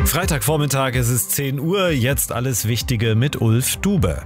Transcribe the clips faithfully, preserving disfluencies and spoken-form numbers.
Freitagvormittag, es ist zehn Uhr, jetzt alles Wichtige mit Ulf Dube.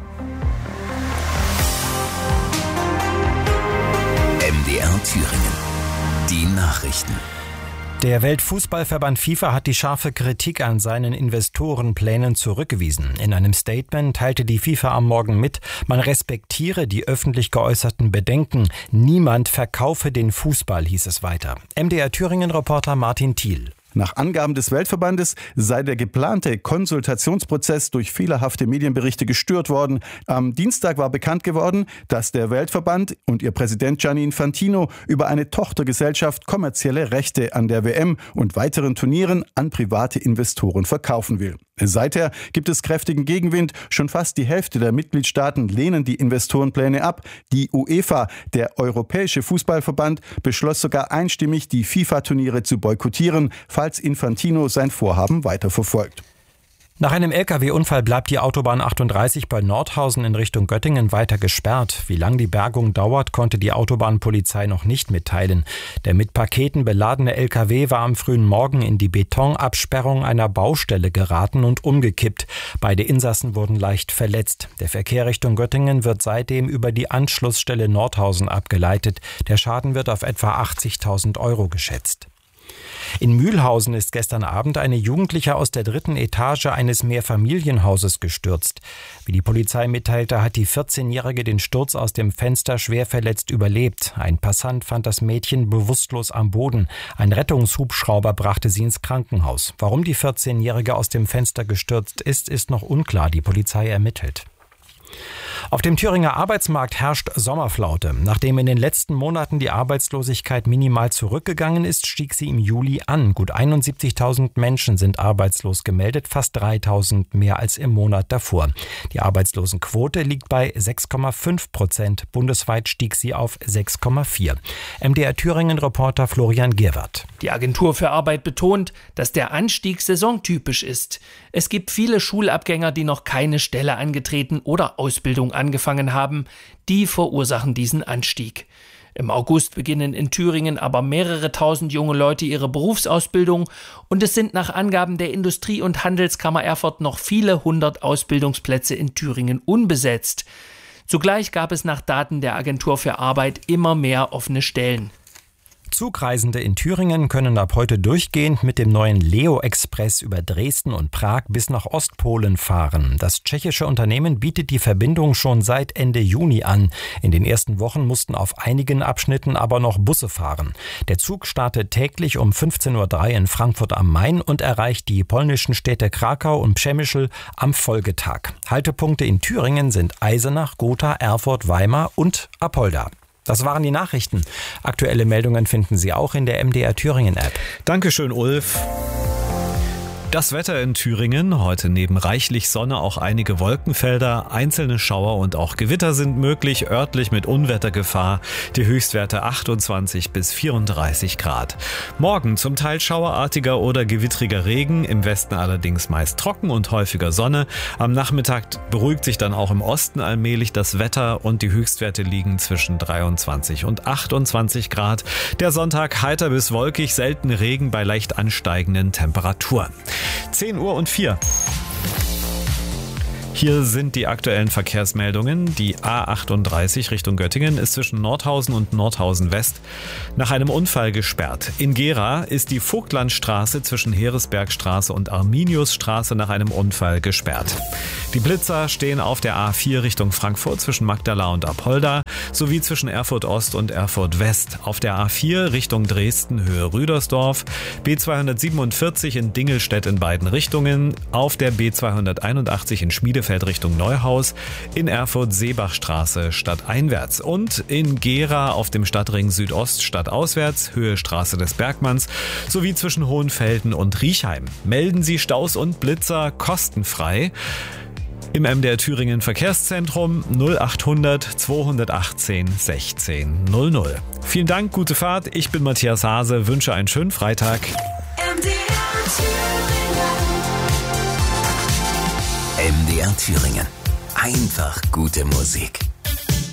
M D R Thüringen. Die Nachrichten. Der Weltfußballverband FIFA hat die scharfe Kritik an seinen Investorenplänen zurückgewiesen. In einem Statement teilte die FIFA am Morgen mit, man respektiere die öffentlich geäußerten Bedenken. Niemand verkaufe den Fußball, hieß es weiter. M D R Thüringen-Reporter Martin Thiel. Nach Angaben des Weltverbandes sei der geplante Konsultationsprozess durch fehlerhafte Medienberichte gestört worden. Am Dienstag war bekannt geworden, dass der Weltverband und ihr Präsident Gianni Infantino über eine Tochtergesellschaft kommerzielle Rechte an der W M und weiteren Turnieren an private Investoren verkaufen will. Seither gibt es kräftigen Gegenwind. Schon fast die Hälfte der Mitgliedstaaten lehnen die Investorenpläne ab. Die UEFA, der Europäische Fußballverband, beschloss sogar einstimmig, die FIFA-Turniere zu boykottieren, falls Infantino sein Vorhaben weiterverfolgt. Nach einem L K W-Unfall bleibt die Autobahn achtunddreißig bei Nordhausen in Richtung Göttingen weiter gesperrt. Wie lang die Bergung dauert, konnte die Autobahnpolizei noch nicht mitteilen. Der mit Paketen beladene L K W war am frühen Morgen in die Betonabsperrung einer Baustelle geraten und umgekippt. Beide Insassen wurden leicht verletzt. Der Verkehr Richtung Göttingen wird seitdem über die Anschlussstelle Nordhausen abgeleitet. Der Schaden wird auf etwa achtzigtausend Euro geschätzt. In Mühlhausen ist gestern Abend eine Jugendliche aus der dritten Etage eines Mehrfamilienhauses gestürzt. Wie die Polizei mitteilte, hat die vierzehnjährige den Sturz aus dem Fenster schwer verletzt überlebt. Ein Passant fand das Mädchen bewusstlos am Boden. Ein Rettungshubschrauber brachte sie ins Krankenhaus. Warum die vierzehnjährige aus dem Fenster gestürzt ist, ist noch unklar. Die Polizei ermittelt. Auf dem Thüringer Arbeitsmarkt herrscht Sommerflaute. Nachdem in den letzten Monaten die Arbeitslosigkeit minimal zurückgegangen ist, stieg sie im Juli an. Gut einundsiebzigtausend Menschen sind arbeitslos gemeldet, fast dreitausend mehr als im Monat davor. Die Arbeitslosenquote liegt bei sechs Komma fünf Prozent. Bundesweit stieg sie auf sechs Komma vier. M D R Thüringen-Reporter Florian Gerwart. Die Agentur für Arbeit betont, dass der Anstieg saisontypisch ist. Es gibt viele Schulabgänger, die noch keine Stelle angetreten oder Ausbildung angefangen haben, die verursachen diesen Anstieg. Im August beginnen in Thüringen aber mehrere tausend junge Leute ihre Berufsausbildung und es sind nach Angaben der Industrie- und Handelskammer Erfurt noch viele hundert Ausbildungsplätze in Thüringen unbesetzt. Zugleich gab es nach Daten der Agentur für Arbeit immer mehr offene Stellen. Zugreisende in Thüringen können ab heute durchgehend mit dem neuen Leo Express über Dresden und Prag bis nach Ostpolen fahren. Das tschechische Unternehmen bietet die Verbindung schon seit Ende Juni an. In den ersten Wochen mussten auf einigen Abschnitten aber noch Busse fahren. Der Zug startet täglich um fünfzehn Uhr drei in Frankfurt am Main und erreicht die polnischen Städte Krakau und Przemyśl am Folgetag. Haltepunkte in Thüringen sind Eisenach, Gotha, Erfurt, Weimar und Apolda. Das waren die Nachrichten. Aktuelle Meldungen finden Sie auch in der M D R Thüringen App. Dankeschön, Ulf. Das Wetter in Thüringen, heute neben reichlich Sonne auch einige Wolkenfelder, einzelne Schauer und auch Gewitter sind möglich, örtlich mit Unwettergefahr, die Höchstwerte achtundzwanzig bis vierunddreißig Grad. Morgen zum Teil schauerartiger oder gewittriger Regen, im Westen allerdings meist trocken und häufiger Sonne. Am Nachmittag beruhigt sich dann auch im Osten allmählich das Wetter und die Höchstwerte liegen zwischen dreiundzwanzig und achtundzwanzig Grad. Der Sonntag heiter bis wolkig, selten Regen bei leicht ansteigenden Temperaturen. zehn Uhr und vier. Hier sind die aktuellen Verkehrsmeldungen. Die A achtunddreißig Richtung Göttingen ist zwischen Nordhausen und Nordhausen West nach einem Unfall gesperrt. In Gera ist die Vogtlandstraße zwischen Heeresbergstraße und Arminiusstraße nach einem Unfall gesperrt. Die Blitzer stehen auf der A vier Richtung Frankfurt zwischen Magdala und Apolda sowie zwischen Erfurt Ost und Erfurt West. Auf der A vier Richtung Dresden Höhe Rüdersdorf, B zweihundertsiebenundvierzig in Dingelstedt in beiden Richtungen, auf der B zweihunderteinundachtzig in Schmiedefeld Richtung Neuhaus, in Erfurt Seebachstraße stadteinwärts und in Gera auf dem Stadtring Südost stadtauswärts, Höhe Straße des Bergmanns, sowie zwischen Hohenfelden und Riechheim. Melden Sie Staus und Blitzer kostenfrei im M D R Thüringen Verkehrszentrum null achthundert zweihundertachtzehn sechzehn null null. Vielen Dank, gute Fahrt. Ich bin Matthias Hase, wünsche einen schönen Freitag. M D R Thüringen. M D R Thüringen. Einfach gute Musik.